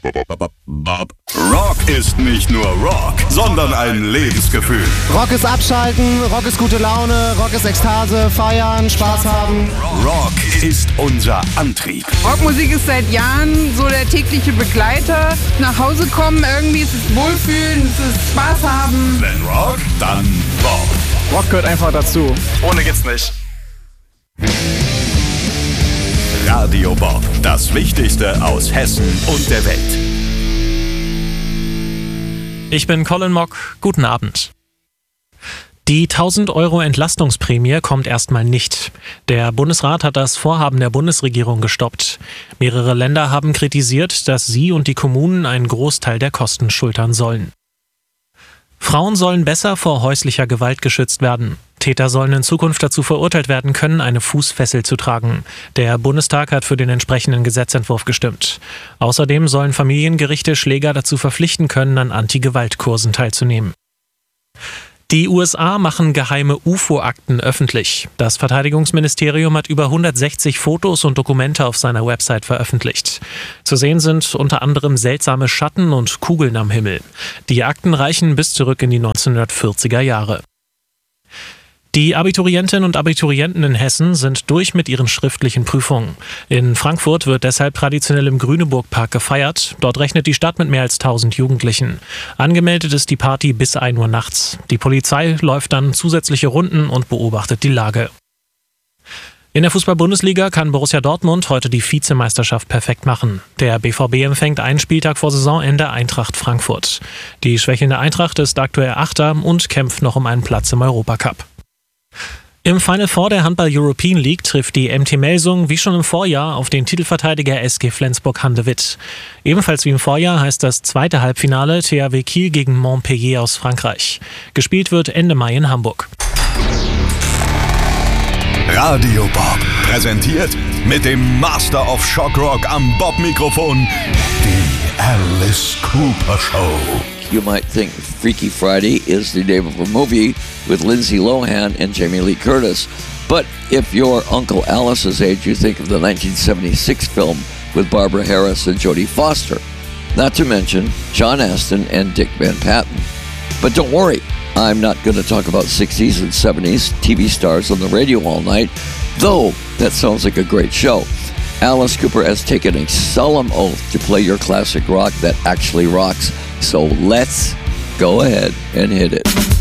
Rock ist nicht nur Rock, sondern ein Lebensgefühl. Rock ist Abschalten, Rock ist gute Laune, Rock ist Ekstase, feiern, Spaß haben. Rock ist unser Antrieb. Rockmusik ist seit Jahren so der tägliche Begleiter. Nach Hause kommen, irgendwie ist es Wohlfühlen, es ist Spaß haben. Wenn Rock, dann Bob. Rock gehört einfach dazu. Ohne geht's nicht. Radio Bob, das Wichtigste aus Hessen und der Welt. Ich bin Colin Mock. Guten Abend. Die 1.000 € Entlastungsprämie kommt erstmal nicht. Der Bundesrat hat das Vorhaben der Bundesregierung gestoppt. Mehrere Länder haben kritisiert, dass sie und die Kommunen einen Großteil der Kosten schultern sollen. Frauen sollen besser vor häuslicher Gewalt geschützt werden. Täter sollen in Zukunft dazu verurteilt werden können, eine Fußfessel zu tragen. Der Bundestag hat für den entsprechenden Gesetzentwurf gestimmt. Außerdem sollen Familiengerichte Schläger dazu verpflichten können, an Anti-Gewalt-Kursen teilzunehmen. Die USA machen geheime UFO-Akten öffentlich. Das Verteidigungsministerium hat über 160 Fotos und Dokumente auf seiner Website veröffentlicht. Zu sehen sind unter anderem seltsame Schatten und Kugeln am Himmel. Die Akten reichen bis zurück in die 1940er Jahre. Die Abiturientinnen und Abiturienten in Hessen sind durch mit ihren schriftlichen Prüfungen. In Frankfurt wird deshalb traditionell im Grüneburg-Park gefeiert. Dort rechnet die Stadt mit mehr als 1.000 Jugendlichen. Angemeldet ist die Party bis 1 Uhr nachts. Die Polizei läuft dann zusätzliche Runden und beobachtet die Lage. In der Fußball-Bundesliga kann Borussia Dortmund heute die Vizemeisterschaft perfekt machen. Der BVB empfängt einen Spieltag vor Saisonende Eintracht Frankfurt. Die schwächelnde Eintracht ist aktuell Achter und kämpft noch um einen Platz im Europacup. Im Final Four der Handball-European League trifft die MT Melsung wie schon im Vorjahr auf den Titelverteidiger SG Flensburg-Handewitt. Ebenfalls wie im Vorjahr heißt das zweite Halbfinale THW Kiel gegen Montpellier aus Frankreich. Gespielt wird Ende Mai in Hamburg. Radio Bob, präsentiert mit dem Master of Shock Rock am Bob-Mikrofon, die Alice Cooper Show. You might think Freaky Friday is the name of a movie with Lindsay Lohan and Jamie Lee Curtis. But if you're Uncle Alice's age, you think of the 1976 film with Barbara Harris and Jodie Foster. Not to mention John Astin and Dick Van Patten. But don't worry, I'm not going to talk about 60s and 70s TV stars on the radio all night, though that sounds like a great show. Alice Cooper has taken a solemn oath to play your classic rock that actually rocks. So let's go ahead and hit it.